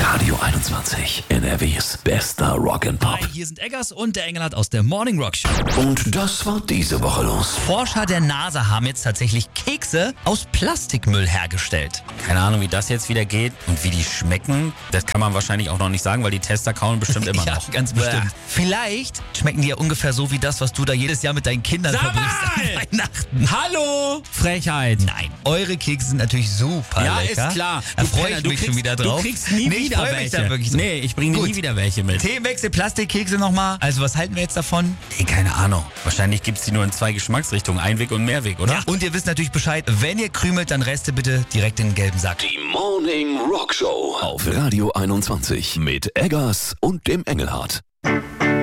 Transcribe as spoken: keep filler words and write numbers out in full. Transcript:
Radio einundzwanzig, N R Ws bester Rock'n'Pop. Hi, hier sind Eggers und der Engelhardt aus der Morning Rock Show. Und das war diese Woche los. Forscher der NASA haben jetzt tatsächlich Kekse aus Plastikmüll hergestellt. Keine Ahnung, wie das jetzt wieder geht und wie die schmecken. Das kann man wahrscheinlich auch noch nicht sagen, weil die Tester kauen bestimmt immer ja, noch. ganz bestimmt. Vielleicht schmecken die ja ungefähr so wie das, was du da jedes Jahr mit deinen Kindern Sag verbringst mal! an Weihnachten. Hallo! Frechheit. Nein, eure Kekse sind natürlich super Ja, lecker. ist klar. Da Du freue Penner, ich du mich kriegst- schon wieder drauf. Du kriegst nie nee, ich wieder freu mich welche. da wirklich so. Nee, ich bringe Gut. nie wieder welche mit. Themenwechsel, Plastikkekse nochmal. Also was halten wir jetzt davon? Nee, keine Ahnung. Wahrscheinlich gibt's die nur in zwei Geschmacksrichtungen. Einweg und Mehrweg, oder? Ja. Und ihr wisst natürlich Bescheid, wenn ihr krümelt, dann Reste bitte direkt in den gelben Sack. Die Morning Rock Show auf Radio einundzwanzig mit Eggers und dem Engelhardt.